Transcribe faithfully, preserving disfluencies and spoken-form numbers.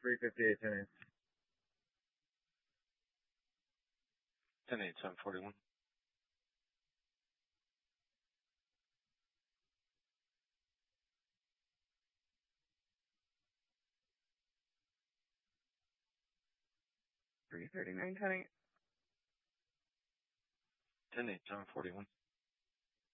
three fifty-eight, ten eight. ten eight, seven forty-one. three thirty-nine, ten eight. ten eight, seven forty-one.